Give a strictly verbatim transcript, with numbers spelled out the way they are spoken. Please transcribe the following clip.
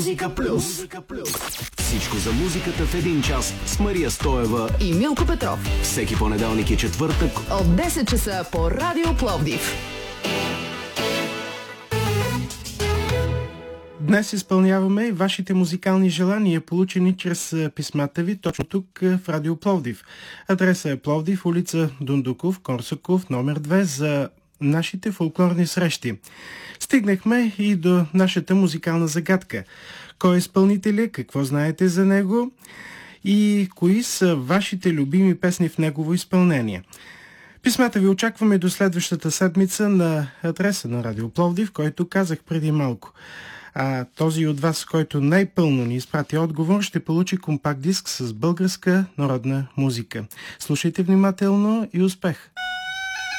Музика плюс. Всичко за музиката в един час с Мария Стоева и Милко Петров. Всеки понеделник и четвъртък от десет часа по Радио Пловдив. Днес изпълняваме вашите музикални желания, получени чрез писмата ви точно тук в Радио Пловдив. Адресът е Пловдив, улица Дундуков, Корсаков, номер две за нашите фолклорни срещи. Стигнахме и до нашата музикална загадка. Кой е изпълнителят, какво знаете за него и кои са вашите любими песни в негово изпълнение. Писмата ви очакваме до следващата седмица на адреса на Радио Пловдив, който казах преди малко. А този от вас, който най-пълно ни изпрати отговор, ще получи компакт диск с българска народна музика. Слушайте внимателно и успех!